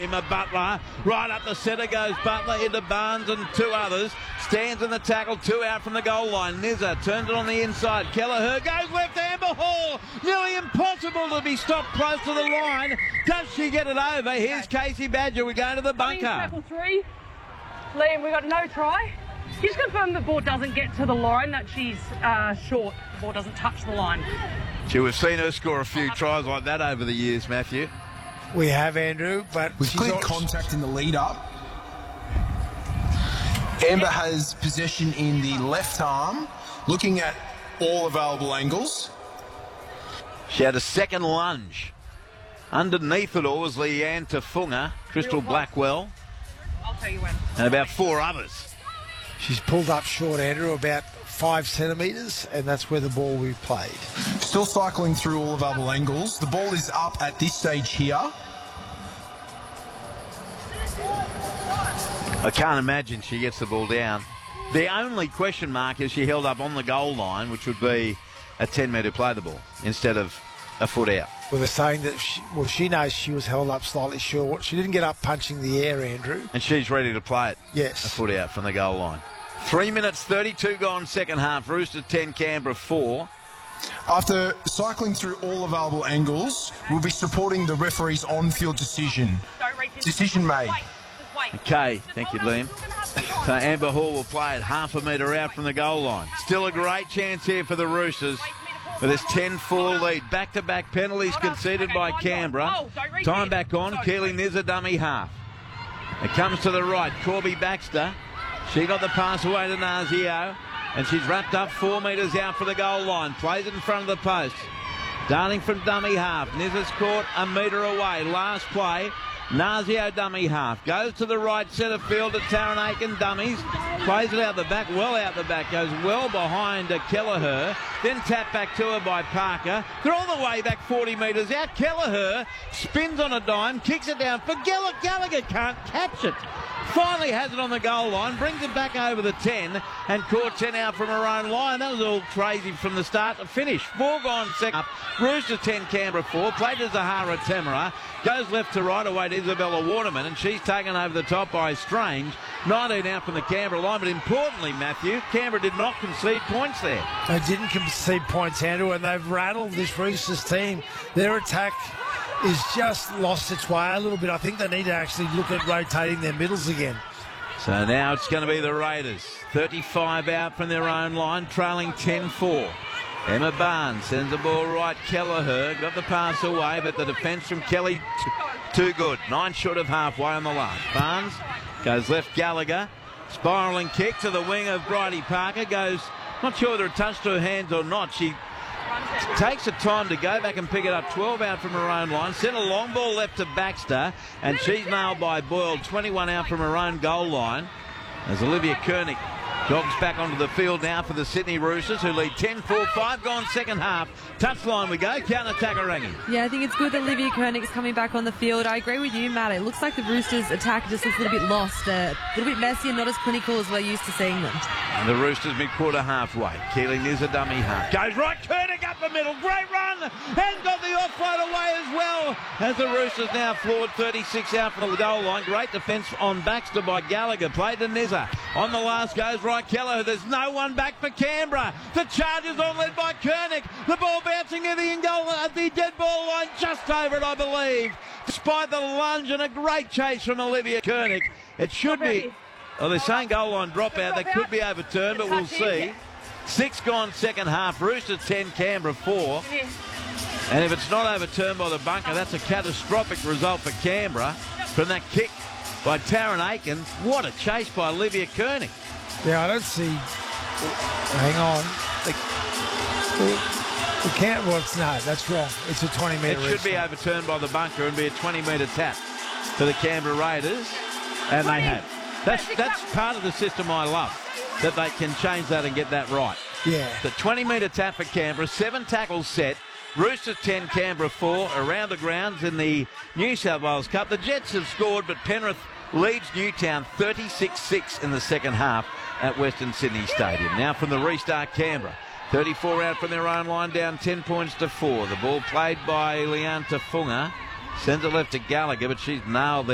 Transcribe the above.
Emma Butler. Right up the centre goes Butler into Barnes and two others. Stands in the tackle, 2 out from the goal line. Nizza turns it on the inside. Kelleher goes left, Amber Hall. Nearly impossible to be stopped close to the line. Does she get it over? Here's Casey Badger. We go to the bunker. Tackle 3. Liam, we got no try. He's confirmed the ball doesn't get to the line, that she's short. The ball doesn't touch the line. Gee, we've seen her score a few tries like that over the years, Matthew. We have, Andrew, but with clear contact in the lead-up. Amber has possession in the left arm, looking at all available angles. She had a second lunge. Underneath it all was Leanne Tafunga, Crystal Blackwell, I'll tell you when. and about 4 others. she's pulled up short, Andrew, about 5 centimetres, and that's where the ball will be played. Still cycling through all available angles. The ball is up at this stage here. I can't imagine she gets the ball down. The only question mark is she held up on the goal line, which would be a 10-metre play the ball instead of a foot out. Well, they're saying that she knows she was held up slightly short. She didn't get up punching the air, Andrew. And she's ready to play it. Yes. A foot out from the goal line. 3 minutes 32 gone second half. Roosters 10, Canberra 4. After cycling through all available angles, we'll be supporting the referee's on-field decision. Decision made. Okay, thank you, Liam. So Amber Hall will play it half a metre out from the goal line. Still a great chance here for the Roosters with this 10-4 lead. Back-to-back penalties conceded by Canberra. Time back on. Keely Nizza dummy half. It comes to the right. Corby Baxter. She got the pass away to Nazio, and she's wrapped up 4 metres out for the goal line. Plays it in front of the post. Darling from dummy half. Nizza's caught a metre away. Last play. Nazio dummy half. Goes to the right centre field at Taran Aiken dummies. Plays it out the back, well out the back. Goes well behind Kelleher. Then tapped back to her by Parker. They're all the way back 40 metres out. Kelleher spins on a dime, kicks it down for Gallagher. Gallagher can't catch it. Finally has it on the goal line, brings it back over the 10 and caught 10 out from her own line. That was all crazy from the start to finish. 4 gone second. Roosters 10, Canberra 4. Played to Zahara Temera. Goes left to right away to Isabella Waterman, and she's taken over the top by Strange. 19 out from the Canberra line, but importantly, Matthew, Canberra did not concede points there. They didn't concede points, Andrew, and they've rattled this Roosters team. Their attack is just lost its way a little bit. I think they need to actually look at rotating their middles again. So now it's going to be the Raiders. 35 out from their own line, trailing 10-4. Emma Barnes sends the ball right. Kelleher got the pass away, but the defence from Kelly too good. 9 short of halfway on the last. Barnes goes left. Gallagher. Spiralling kick to the wing of Bridie Parker. Goes, not sure whether it touched her hands or not. She takes the time to go back and pick it up. 12 out from her own line. Sent a long ball left to Baxter, and she's nailed by Boyle. 21 out from her own goal line as Olivia Koenig jogs back onto the field now for the Sydney Roosters, who lead 10-4, 5 gone second half. Touchline we go. Counter-attacker Rangi. Yeah, I think it's good that Olivia Koenig's coming back on the field. I agree with you, Matt. It looks like the Roosters' attack just looks a little bit lost, a little bit messy and not as clinical as we're used to seeing them. And the Roosters mid-quarter halfway. Keely Nizza dummy half. Goes right, Koenig up the middle. Great run. And got the offload away as well. As the Roosters now floored 36 out from the goal line. Great defence on Baxter by Gallagher. Played to Nizza. On the last goes right, Kelleher. There's no one back for Canberra. The Chargers on led by Koenig. The ball bouncing near the in-goal at the dead ball line. Just over it, I believe. Despite the lunge and a great chase from Olivia Koenig. It should be... Well, they're saying goal line dropout. That could be overturned, but we'll see. 6 gone second half. Roosters 10, Canberra 4. And if it's not overturned by the bunker, that's a catastrophic result for Canberra from that kick by Taran Aiken. What a chase by Olivia Koenig. Yeah, I don't see... Hang on. The can't... Well, no, that's wrong. It's a 20-metre... It should be overturned by the bunker and be a 20-metre tap for the Canberra Raiders. And they have. That's part of the system I love, that they can change that and get that right. Yeah. The 20-metre tap for Canberra, 7 tackles set. Roosters 10, Canberra 4. Around the grounds in the New South Wales Cup. The Jets have scored, but Penrith leads Newtown 36-6 in the second half at Western Sydney Stadium. Now from the restart, Canberra. 34 out from their own line, down 10 points to 4. The ball played by Leanne Tafunga. Sends it left to Gallagher, but she's nailed there.